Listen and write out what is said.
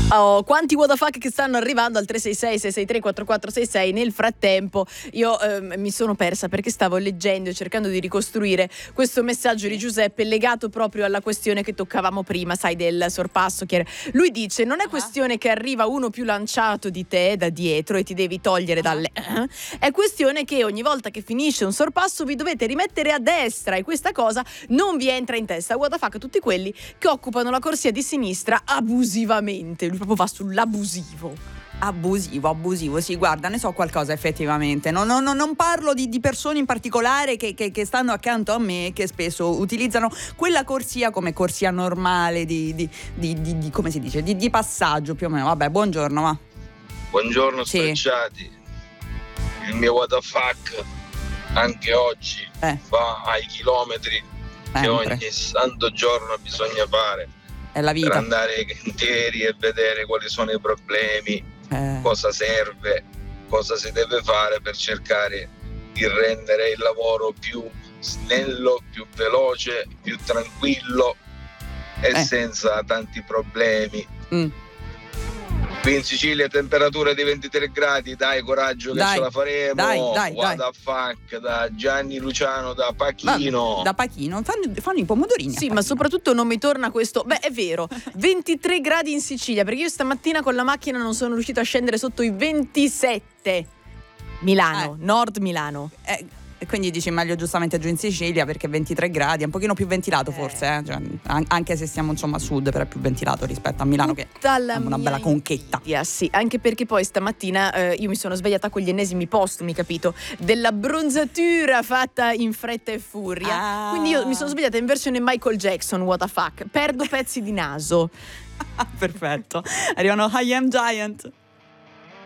Oh, quanti what the fuck che stanno arrivando al 366-663-4466. Nel frattempo io mi sono persa perché stavo leggendo e cercando di ricostruire questo messaggio di Giuseppe legato proprio alla questione che toccavamo prima, sai, del sorpasso. Lui dice: non è questione che arriva uno più lanciato di te da dietro e ti devi togliere dalle è questione che ogni volta che finisce un sorpasso vi dovete rimettere a destra, e questa cosa non vi entra in testa. What the fuck a tutti quelli che occupano la corsia di sinistra abusivamente. Lui proprio va sull'abusivo. Abusivo, sì, guarda, ne so qualcosa effettivamente. Non parlo di persone in particolare che stanno accanto a me, che spesso utilizzano quella corsia come corsia normale di come si dice, di passaggio più o meno. Vabbè, buongiorno, ma. Buongiorno, Sprecciati. Il mio what the fuck anche oggi va ai chilometri che ogni santo giorno bisogna fare. È la vita. Per andare ai cantieri e vedere quali sono i problemi, cosa serve, cosa si deve fare per cercare di rendere il lavoro più snello, più veloce, più tranquillo e senza tanti problemi. Qui in Sicilia temperatura di 23 gradi, dai, coraggio che ce la faremo. Dai. What the fuck, da Gianni Luciano, da Pachino. Da Pachino, fanno i pomodorini. Sì, ma soprattutto non mi torna questo. Beh, è vero, 23 gradi in Sicilia, perché io stamattina con la macchina non sono riuscito a scendere sotto i 27. Milano, Nord Milano. E quindi dici meglio giustamente giù in Sicilia, perché 23 gradi è un pochino più ventilato forse, Cioè, anche se siamo insomma a sud, però è più ventilato rispetto a Milano, che è una bella conchetta. Sì, anche perché poi stamattina io mi sono svegliata con gli ennesimi postumi, capito, dell'abbronzatura fatta in fretta e furia. Quindi io mi sono svegliata in versione Michael Jackson, what the fuck, perdo pezzi di naso. Perfetto, arrivano I Am Giant.